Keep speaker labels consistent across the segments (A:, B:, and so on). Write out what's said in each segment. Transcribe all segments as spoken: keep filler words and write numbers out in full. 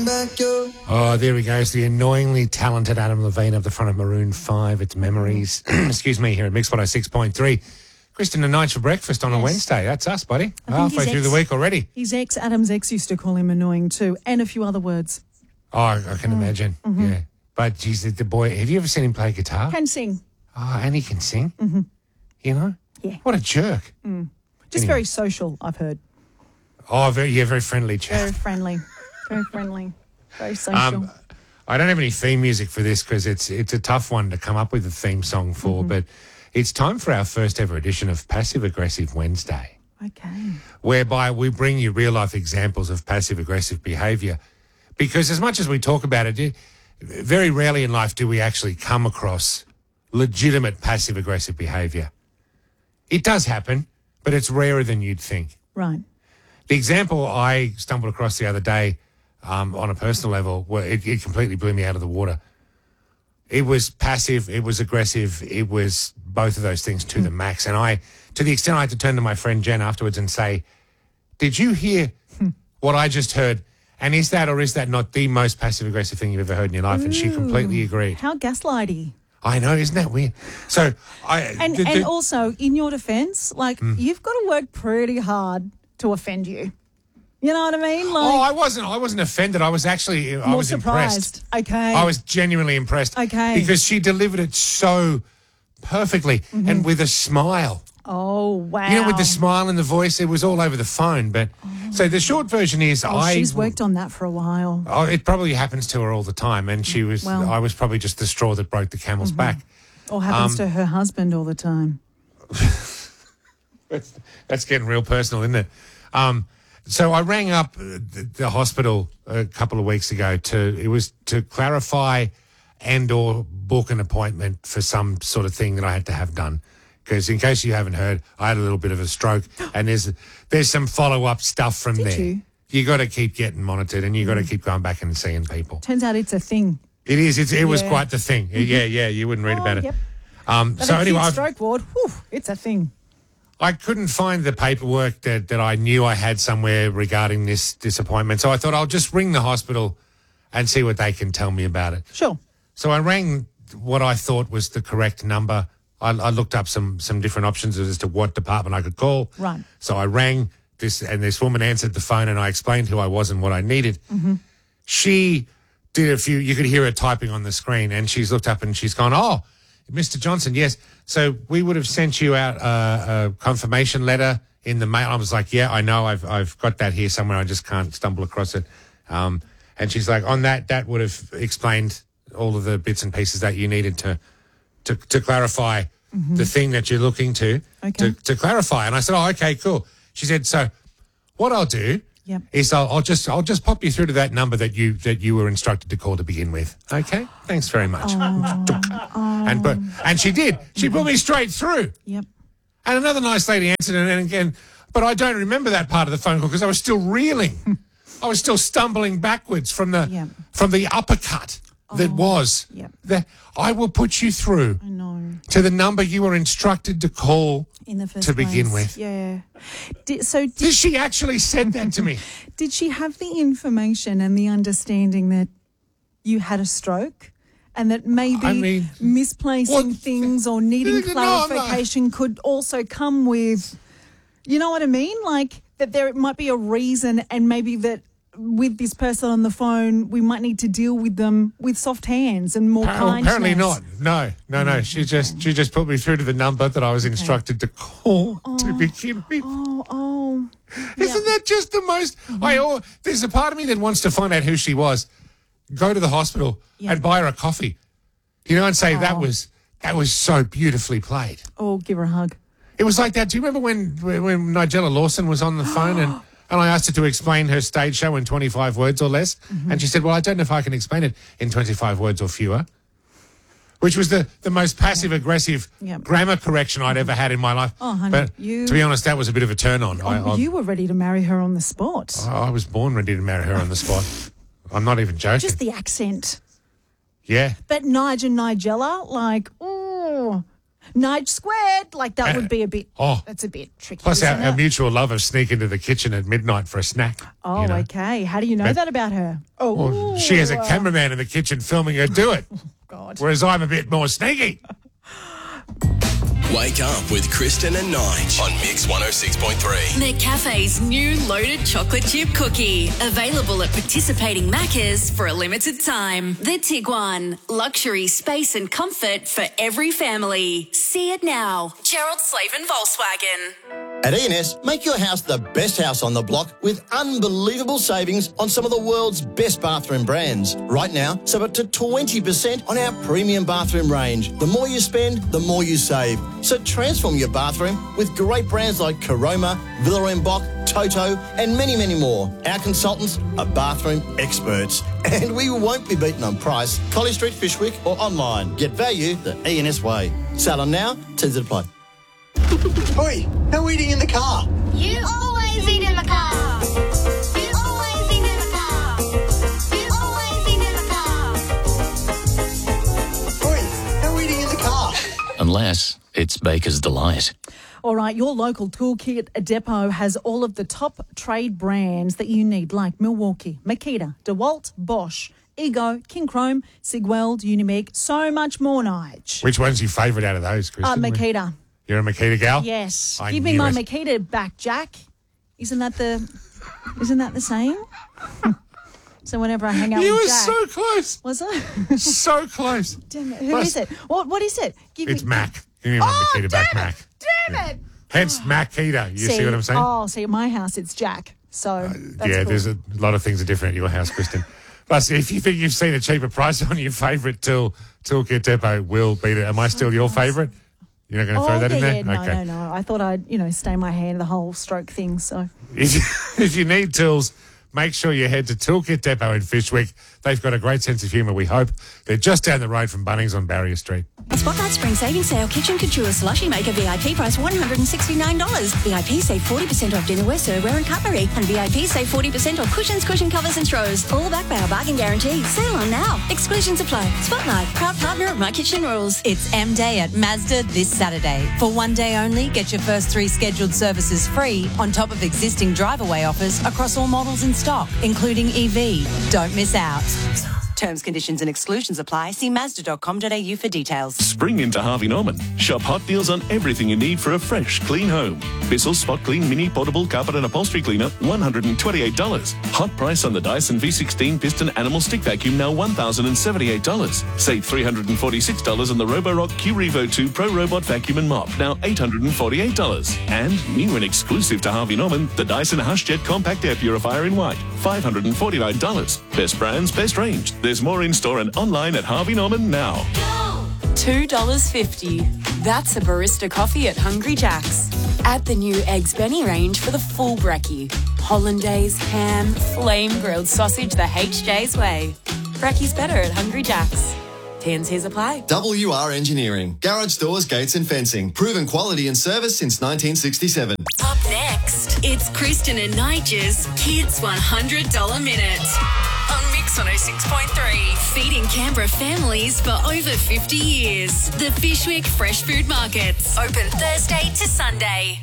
A: Oh, there he goes, the annoyingly talented Adam Levine up the front of Maroon five. It's Memories. Excuse me, here at Mix one oh six point three. Kristen and Nige for breakfast on yes. a Wednesday. That's us, buddy. Halfway through ex, the week already.
B: His ex, Adam's ex, used to call him annoying too, and a few other words.
A: Oh, I can mm. imagine. Mm-hmm. Yeah. But, geez, the, the boy, have you ever seen him play guitar?
B: Can sing.
A: Oh, and he can sing?
B: Mm-hmm.
A: You know?
B: Yeah.
A: What a jerk.
B: Mm. Just anyway. Very social, I've heard.
A: Oh, very, yeah, very friendly chap.
B: Very friendly. Very friendly. Very social. Um,
A: I don't have any theme music for this because it's it's a tough one to come up with a theme song for, mm-hmm. but it's time for our first ever edition of Passive Aggressive Wednesday.
B: Okay.
A: Whereby we bring you real life examples of passive aggressive behaviour. Because as much as we talk about it, very rarely in life do we actually come across legitimate passive aggressive behaviour. It does happen, but it's rarer than you'd think.
B: Right.
A: The example I stumbled across the other day um, on a personal level, well, it, it completely blew me out of the water. It was passive, it was aggressive, it was both of those things to mm. the max. And I, to the extent I had to turn to my friend Jen afterwards and say, did you hear mm. what I just heard? And is that or is that not the most passive aggressive thing you've ever heard in your life? Ooh, and she completely agreed.
B: How gaslighty.
A: I know, isn't that weird? So I
B: And,
A: the, the,
B: and also, in your defence, like,
A: mm.
B: you've got to work pretty hard to offend you. You know what I mean? Like,
A: oh, I wasn't. I wasn't offended. I was actually. I was
B: surprised.
A: impressed.
B: Okay.
A: I was genuinely impressed.
B: Okay.
A: Because she delivered it so perfectly mm-hmm. and with a smile.
B: Oh wow!
A: You know, with the smile in the voice, it was all over the phone. But oh. so the short version is,
B: oh,
A: I.
B: She's worked on that for a while.
A: Oh, it probably happens to her all the time, and she was.
B: Well,
A: I was probably just the straw that broke the camel's
B: mm-hmm.
A: back.
B: Or happens um, to her husband all the time.
A: that's, that's getting real personal, isn't it? Um, So I rang up the, the hospital a couple of weeks ago to, it was to clarify and or book an appointment for some sort of thing that I had to have done. Because in case you haven't heard, I had a little bit of a stroke and there's there's some follow-up stuff from
B: Did
A: there.
B: You,
A: you got to keep getting monitored and you got to keep going back and seeing people.
B: Turns out it's a thing.
A: It is. It's, it yeah. was quite the thing. Yeah, yeah, you wouldn't read
B: oh,
A: about it.
B: Yep.
A: Um,
B: but
A: so anyway,
B: I've, stroke ward, whew, it's a thing.
A: I couldn't find the paperwork that, that I knew I had somewhere regarding this, this appointment. So I thought I'll just ring the hospital and see what they can tell me about it.
B: Sure.
A: So I rang what I thought was the correct number. I, I looked up some some different options as to what department I could call.
B: Right.
A: So I rang this, and this woman answered the phone, and I explained who I was and what I needed.
B: Mm-hmm.
A: She did a few, you could hear her typing on the screen, and she's looked up and she's gone, oh, Mister Johnson, yes. So we would have sent you out a, a confirmation letter in the mail. I was like, yeah, I know. I've I've got that here somewhere. I just can't stumble across it. Um, and she's like, on that, that would have explained all of the bits and pieces that you needed to to, to clarify mm-hmm. the thing that you're looking to,
B: okay.
A: to to clarify. And I said, oh, okay, cool. She said, so what I'll do
B: yep.
A: is I'll, I'll just I'll just pop you through to that number that you that you were instructed to call to begin with. Okay, thanks very much.
B: Oh, oh.
A: And but and she did. She put me straight through.
B: Yep.
A: And another nice lady answered, and again, but I don't remember that part of the phone call because I was still reeling. I was still stumbling backwards from the
B: yep.
A: from the uppercut that
B: oh,
A: was.
B: Yep.
A: The, I will put you through
B: I know.
A: to the number you were instructed to call
B: in the first
A: to begin
B: place.
A: with.
B: Yeah. Did, so did,
A: did she actually said that to me?
B: Did she have the information and the understanding that you had a stroke and that maybe
A: I mean,
B: misplacing
A: what?
B: things or needing
A: No,
B: clarification
A: no.
B: could also come with, you know what I mean? Like that there might be a reason and maybe that with this person on the phone, we might need to deal with them with soft hands and more
A: Apparently,
B: kindness.
A: apparently not. No, no, no. She just she just put me through to the number that I was okay. instructed to call
B: oh,
A: to begin with.
B: Oh, oh.
A: Isn't
B: yeah.
A: that just the most... Mm-hmm. I oh, there's a part of me that wants to find out who she was, go to the hospital yeah. and buy her a coffee, you know, and say, oh. that was that was so beautifully played.
B: Oh, give her a hug.
A: It was like that. Do you remember when, when Nigella Lawson was on the phone and... And I asked her to explain her stage show in twenty-five words or less. Mm-hmm. And she said, well, I don't know if I can explain it in twenty-five words or fewer, which was the, the most passive-aggressive yep. grammar correction I'd ever had in my life.
B: Oh, honey,
A: but
B: you...
A: to be honest, that was a bit of a turn-on.
B: Oh,
A: I,
B: you were ready to marry her on the spot.
A: I, I was born ready to marry her on the spot. I'm not even joking.
B: Just the accent.
A: Yeah.
B: But Nige and Nigella, like, oh... Nige squared. Like that
A: Uh,
B: would be a bit.
A: oh.
B: That's a bit tricky.
A: Plus, our,
B: isn't
A: our
B: it?
A: mutual love of sneaking into the kitchen at midnight for a snack.
B: Oh,
A: you know?
B: okay. How do you know
A: But-
B: that about her? Oh,
A: Well, she has a cameraman in the kitchen filming her do it,
B: God.
A: whereas I'm a bit more sneaky.
C: Wake up with Kristen and Nige on Mix one oh six point three.
D: McCafe's new loaded chocolate chip cookie. Available at participating Maccas for a limited time. The Tiguan. Luxury, space and comfort for every family. See it now. Gerald Slavin Volkswagen.
E: At E and S, make your house the best house on the block with unbelievable savings on some of the world's best bathroom brands. Right now, save up to twenty percent on our premium bathroom range. The more you spend, the more you save. So transform your bathroom with great brands like Caroma, Villa en Bock, Toto, and many, many more. Our consultants are bathroom experts, and we won't be beaten on price. Colley Street, Fishwick, or online. Get value the E and S way. Sale on now, terms apply. Oi, no eating in the car.
F: You always eat in the car. You always eat in the car. You always eat in the car.
E: Oi, no eating in the car.
G: Unless it's Baker's Delight.
B: All right, your local toolkit depot has all of the top trade brands that you need, like Milwaukee, Makita, DeWalt, Bosch, Ego, King Chrome, Sigweld, Unimeg, so much more, Nige.
A: Which one's your favourite out of those,
B: Uh,
A: Kristen?
B: Makita.
A: You're a Makita gal?
B: Yes.
A: I
B: Give me
A: knew
B: my
A: it.
B: Makita back, Jack. Isn't that the isn't that the saying? So whenever I hang out
A: You
B: with
A: were
B: Jack.
A: so close.
B: Was it?
A: So close.
B: Damn it. Who
A: Plus-
B: is it? What what is it? Give
A: It's
B: me
A: Mac. Give me my
B: Oh,
A: Makita back,
B: damn
A: Mac.
B: it. Damn it.
A: Hence Makita. You see, what I'm saying?
B: Oh, see, at my house it's Jack. So that's
A: yeah,
B: cool.
A: there's a lot of things are different at your house, Kristen. Plus, if you think you've seen a cheaper price on your favourite tool, toolkit depot will beat it. Am I still your favourite? You're not going to
B: Oh,
A: throw that
B: yeah,
A: in there?
B: yeah. No,
A: okay.
B: no, no. I thought I'd, you know, stay my hand the whole stroke thing. So
A: If you, if you need tools, make sure you head to Toolkit Depot in Fishwick. They've got a great sense of humour, we hope. They're just down the road from Bunnings on Barrier Street.
D: Spotlight Spring Savings Sale Kitchen Couture Slushy Maker V I P price one hundred sixty-nine dollars. V I P save forty percent off dinnerware, serveware and cutlery. And V I P save forty percent off cushions, cushion covers and throws. All backed by our bargain guarantee. Sale on now. Exclusions apply. Spotlight, proud partner of My Kitchen Rules.
H: It's M Day at Mazda this Saturday. For one day only, get your first three scheduled services free on top of existing drive-away offers across all models in stock, including E V. Don't miss out. Terms, conditions and exclusions apply. See mazda dot com dot a u for details.
I: Spring into Harvey Norman. Shop hot deals on everything you need for a fresh, clean home. Bissell Spot Clean Mini Portable Carpet and Upholstery Cleaner, one hundred twenty-eight dollars. Hot price on the Dyson V sixteen Piston Animal Stick Vacuum, now one thousand seventy-eight dollars. Save three hundred forty-six dollars on the Roborock Q Revo two Pro Robot Vacuum and Mop, now eight hundred forty-eight dollars. And new and exclusive to Harvey Norman, the Dyson HushJet Compact Air Purifier in white, five hundred forty-nine dollars. Best brands, best range. There's more in store and online at Harvey Norman now.
J: two dollars fifty. That's a barista coffee at Hungry Jack's. Add the new Eggs Benny range for the full brekkie. Hollandaise, ham, flame grilled sausage the H J's way. Brekkie's better at Hungry Jack's. T and C's apply.
K: W R Engineering. Garage doors, gates and fencing. Proven quality and service since nineteen sixty-seven.
D: Up next, it's Kristen and Nigel's Kids one hundred dollars Minute. On Mix one oh six point three. Feeding Canberra families for over fifty years. The Fishwick Fresh Food Markets. Open Thursday to Sunday.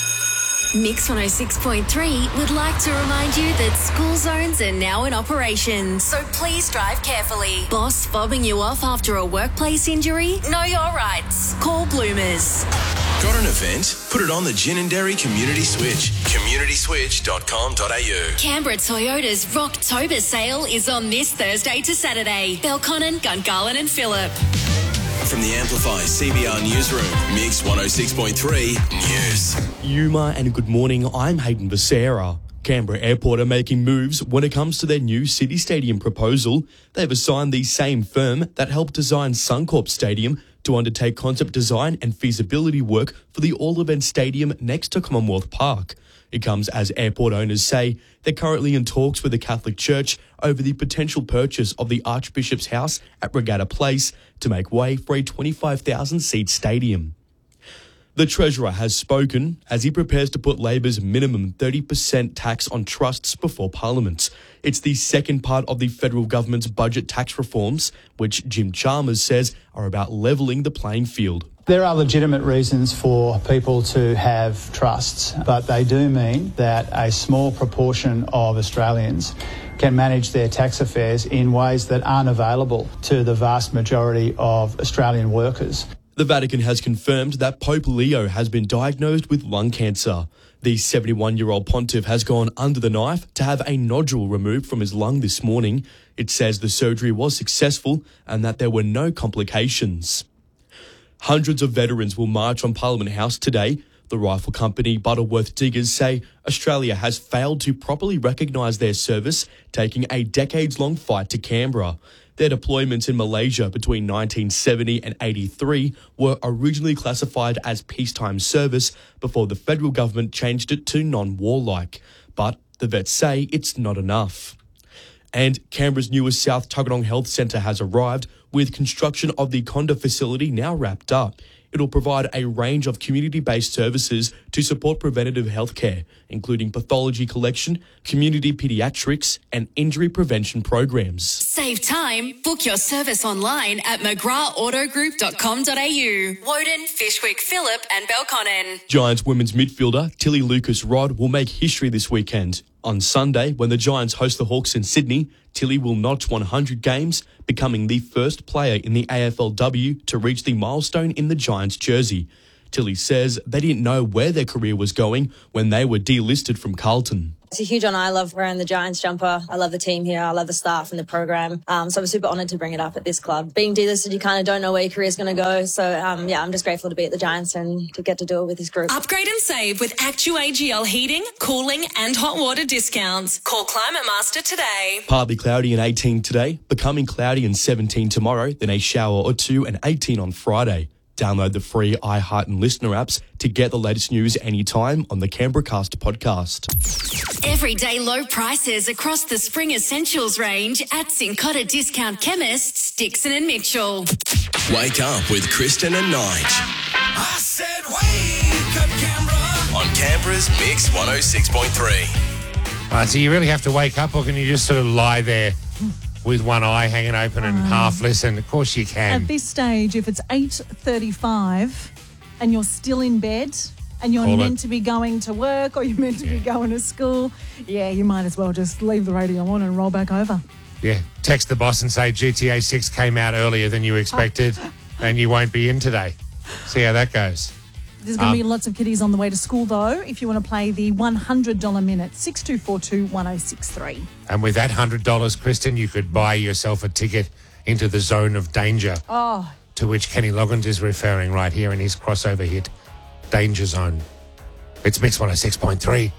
D: Mix one oh six point three would like to remind you that school zones are now in operation, so please drive carefully. Boss fobbing you off after a workplace injury? Know your rights. Call Bloomers.
C: Got an event? Put it on the Gin and Dairy Community Switch. community switch dot com dot a u.
D: Canberra Toyota's Rocktober sale is on this Thursday to Saturday. Belconnen, Gungahlin and Phillip.
C: From the Amplify C B R Newsroom, Mix one oh six point three News.
L: Yuma and good morning, I'm Hayden Becerra. Canberra Airport are making moves when it comes to their new City Stadium proposal. They've assigned the same firm that helped design Suncorp Stadium to undertake concept design and feasibility work for the all-event stadium next to Commonwealth Park. It comes as airport owners say they're currently in talks with the Catholic Church over the potential purchase of the Archbishop's House at Regatta Place to make way for a twenty-five thousand seat stadium. The Treasurer has spoken as he prepares to put Labor's minimum thirty percent tax on trusts before Parliament. It's the second part of the federal government's budget tax reforms, which Jim Chalmers says are about levelling the playing field.
M: There are legitimate reasons for people to have trusts, but they do mean that a small proportion of Australians can manage their tax affairs in ways that aren't available to the vast majority of Australian workers.
L: The Vatican has confirmed that Pope Leo has been diagnosed with lung cancer. The seventy-one-year-old pontiff has gone under the knife to have a nodule removed from his lung this morning. It says the surgery was successful and that there were no complications. Hundreds of veterans will march on Parliament House today. The rifle company Butterworth Diggers say Australia has failed to properly recognise their service, taking a decades-long fight to Canberra. Their deployments in Malaysia between nineteen seventy and eighty-three were originally classified as peacetime service before the federal government changed it to non-warlike. But the vets say it's not enough. And Canberra's newest South Tuggeranong Health Centre has arrived, with construction of the Conda facility now wrapped up. It'll provide a range of community-based services to support preventative healthcare, including pathology collection, community paediatrics, and injury prevention programs.
D: Save time. Book your service online at mcgrath auto group dot com dot a u. Woden, Fishwick, Phillip and Belconnen.
L: Giants women's midfielder Tilly Lucas-Rod will make history this weekend. On Sunday, when the Giants host the Hawks in Sydney, Tilly will notch one hundred games, becoming the first player in the A F L W to reach the milestone in the Giants jersey. Tilly says they didn't know where their career was going when they were delisted from Carlton.
N: It's a huge honour. I love wearing the Giants jumper. I love the team here. I love the staff and the program. Um, so I'm super honoured to bring it up at this club. Being delisted, you kind of don't know where your career is going to go. So, um, yeah, I'm just grateful to be at the Giants and to get to do it with this group.
D: Upgrade and save with Actu A G L heating, cooling and hot water discounts. Call Climate Master today.
L: Partly cloudy and eighteen today, becoming cloudy and seventeen tomorrow, then a shower or two and eighteen on Friday. Download the free iHeart and Listener apps to get the latest news anytime on the Canberra Cast podcast.
D: Everyday low prices across the spring essentials range at Cincotta Discount Chemists, Dixon and Mitchell.
C: Wake up with Kristen and Nige.
O: I said wake up, Canberra.
C: On Canberra's Mix one oh six point three.
A: All right, so you really have to wake up, or can you just sort of lie there with one eye hanging open and um, half listen? Of course you can.
B: At this stage, if it's eight thirty-five and you're still in bed and you're
A: Call
B: meant
A: it.
B: to be going to work or you're meant to
A: yeah.
B: be going to school, yeah, you might as well just leave the radio on and roll back over.
A: Yeah, text the boss and say G T A six came out earlier than you expected and you won't be in today. See how that goes.
B: There's going to
A: Um,
B: be lots of kiddies on the way to school, though, if you want to play the one hundred dollars minute, six two four two, one oh six three.
A: And with that one hundred dollars, Kristen, you could buy yourself a ticket into the zone of danger,
B: Oh,
A: to which Kenny Loggins is referring right here in his crossover hit, Danger Zone. It's Mix one oh six point three.